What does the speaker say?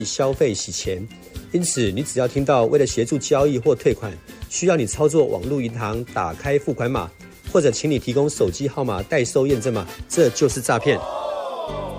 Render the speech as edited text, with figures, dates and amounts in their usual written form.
消费洗钱。因此，你只要听到为了协助交易或退款，需要你操作网络银行打开付款码，或者请你提供手机号码代收验证码，这就是诈骗。